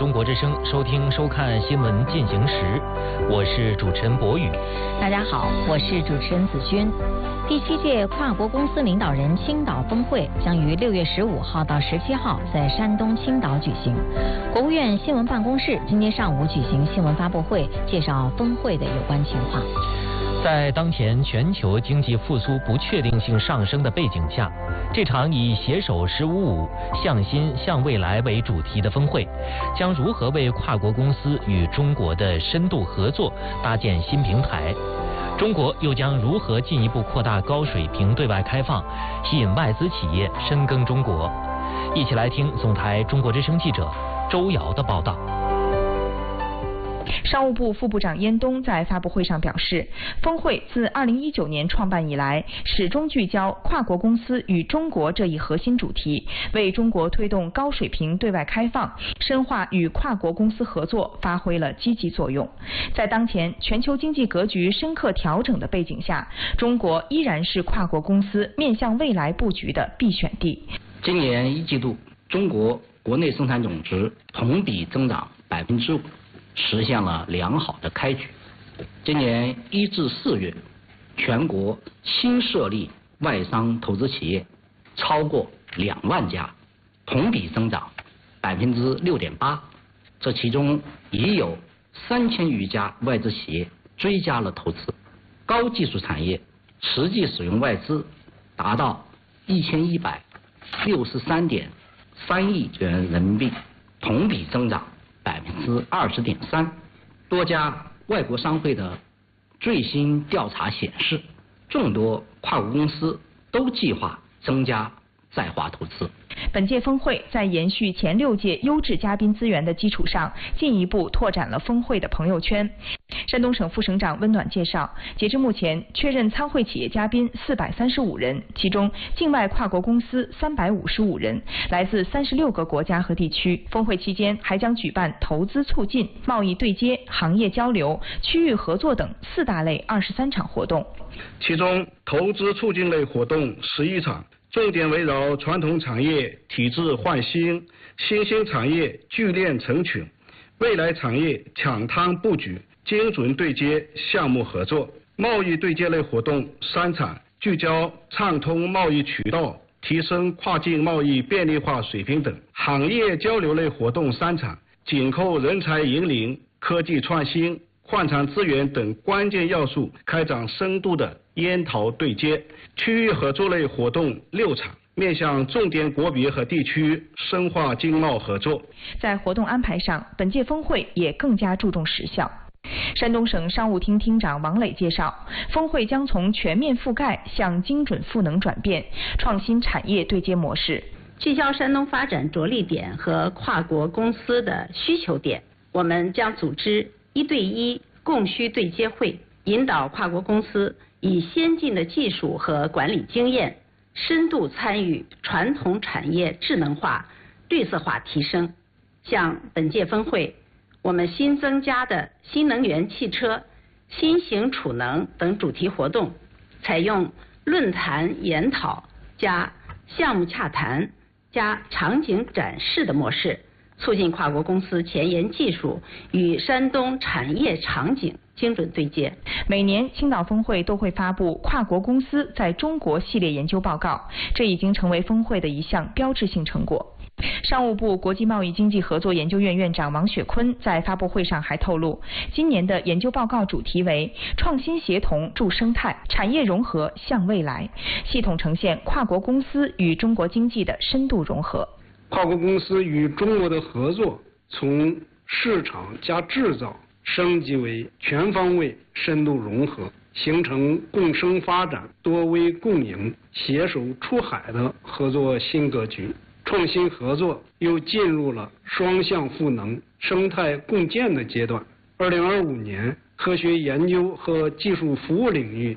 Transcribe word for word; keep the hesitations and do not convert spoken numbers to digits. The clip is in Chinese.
中国之声，收听收看新闻进行时，我是主持人博宇。 大家好，我是主持人子君。第七届跨国公司领导人青岛峰会将于六月十五号到十七号在山东青岛举行。国务院新闻办公室今天上午举行新闻发布会，介绍峰会的有关情况。 在当前全球经济复苏不确定性上升的背景下，这场以携手十五五向新向未来为主题的峰会，将如何为跨国公司与中国的深度合作搭建新平台？中国又将如何进一步扩大高水平对外开放，吸引外资企业深耕中国？一起来听总台中国之声记者周瑶的报道。 商务部副部长燕东在发布会上表示，峰会自二零一九年创办以来，始终聚焦跨国公司与中国这一核心主题，为中国推动高水平对外开放、深化与跨国公司合作发挥了积极作用。在当前全球经济格局深刻调整的背景下，中国依然是跨国公司面向未来布局的必选地。 今年一季度，中国国内生产总值同比增长百分之五。实现了良好的开局。今年一至四月，全国新设立外商投资企业超过两万家，同比增长百分之六点八。这其中已有三千余家外资企业追加了投资。高技术产业实际使用外资达到一千一百六十三点三亿元人民币，同比增长百分之二十点三。多家外国商会的最新调查显示，众多跨国公司都计划增加在华投资。 本届峰会在延续前六届优质嘉宾资源的基础上，进一步拓展了峰会的朋友圈。山东省副省长温暖介绍，截至目前确认参会企业嘉宾四百三十五人，其中境外跨国公司三百五十五人，来自三十六个国家和地区。峰会期间还将举办投资促进、贸易对接、行业交流、区域合作等四大类二十三场活动。 其中投资促进类活动十一场，重点围绕传统产业体制换新、新兴产业聚链成群、未来产业抢滩布局、精准对接项目合作。贸易对接类活动三场，聚焦畅通贸易渠道、提升跨境贸易便利化水平等。行业交流类活动三场，紧扣人才引领、科技创新、矿产资源等关键要素，开展深度的研讨对接。区域合作类活动六场，面向重点国别和地区深化经贸合作。 在活动安排上，本届峰会也更加注重实效。山东省商务厅厅长王磊介绍，峰会将从全面覆盖向精准赋能转变，创新产业对接模式， 聚焦山东发展着力点和跨国公司的需求点。我们将组织一对一供需对接会，引导跨国公司以先进的技术和管理经验，深度参与传统产业智能化、绿色化提升。像本届峰会，我们新增加的新能源汽车、新型储能等主题活动，采用论坛研讨加项目洽谈加场景展示的模式，促进跨国公司前沿技术与山东产业场景精准对接。 每年青岛峰会都会发布跨国公司在中国系列研究报告，这已经成为峰会的一项标志性成果。商务部国际贸易经济合作研究院院长王雪坤在发布会上还透露，今年的研究报告主题为创新协同助生态，产业融合向未来，系统呈现跨国公司与中国经济的深度融合。 跨国公司与中国的合作从市场加制造升级为全方位深度融合，形成共生发展、多维共赢、携手出海的合作新格局。创新合作又进入了双向赋能、生态共建的阶段。二零二五年，科学研究和技术服务领域